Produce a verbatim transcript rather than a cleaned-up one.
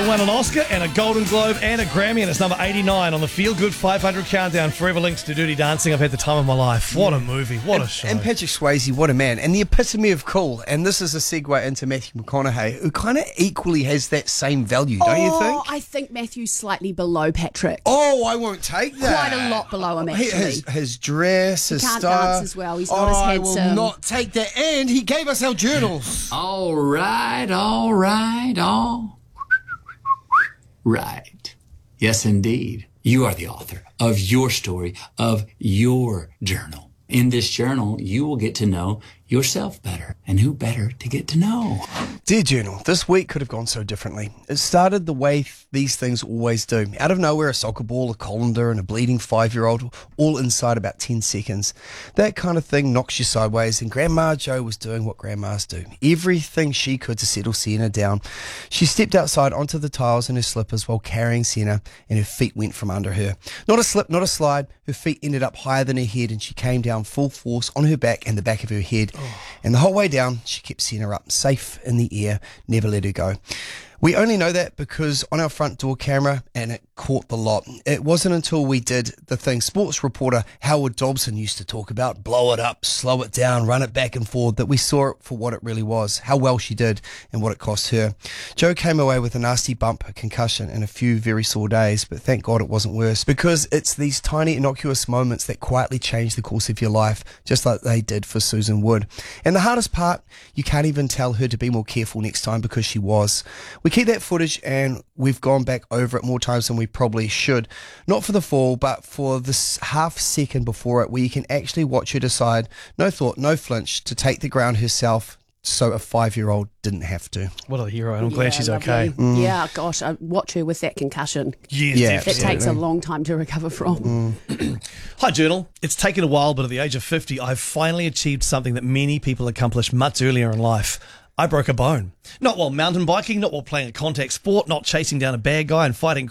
It won an Oscar and a Golden Globe and a Grammy, and it's number eighty-nine on the Feel Good five hundred countdown. Forever Links to Dirty Dancing. I've had the time of my life. What a movie. What and, a show. And Patrick Swayze, what a man. And the epitome of cool. And this is a segue into Matthew McConaughey, who kind of equally has that same value, don't oh, you think? I think Matthew's slightly below Patrick. Oh, I won't take that. Quite a lot below him, actually. His, his dress, his he can't style. dance as well. He's oh, not as I handsome. will not take that. And he gave us our journals. All right, all right, all right. Yes, indeed. You are the author of your story, of your journal. In this journal, you will get to know yourself better. And who better to get to know? Dear Journal, this week could have gone so differently. It started the way th- these things always do. Out of nowhere, a soccer ball, a colander, and a bleeding five-year-old, all inside about ten seconds. That kind of thing knocks you sideways, and Grandma Jo was doing what grandmas do. Everything she could to settle Sienna down. She stepped outside onto the tiles in her slippers while carrying Sienna, and her feet went from under her. Not a slip, not a slide. Her feet ended up higher than her head, and she came down full force on her back and the back of her head. Oh. And the whole way down, she kept Sienna up, safe in the air, never let her go. We only know that because on our front door camera, and it caught the lot. It wasn't until we did the thing sports reporter Howard Dobson used to talk about, blow it up, slow it down, run it back and forward, that we saw it for what it really was, how well she did and what it cost her. Jo came away with a nasty bump, a concussion, and a few very sore days, but thank God it wasn't worse, because it's these tiny innocuous moments that quietly change the course of your life, just like they did for Susan Wood. And the hardest part, you can't even tell her to be more careful next time, because she was. We keep that footage, and we've gone back over it more times than we probably should. Not for the fall, but for this half second before it, where you can actually watch her decide, no thought, no flinch, to take the ground herself, so a five-year-old didn't have to. What a hero. I'm yeah, glad she's lovely. okay. Mm. Yeah, gosh, I watch her with that concussion. Yes, Yeah, That definitely. takes a long time to recover from. Mm. Hi, Journal. It's taken a while, but at the age of fifty, I've finally achieved something that many people accomplish much earlier in life. I broke a bone. Not while mountain biking, not while playing a contact sport, not chasing down a bad guy and fighting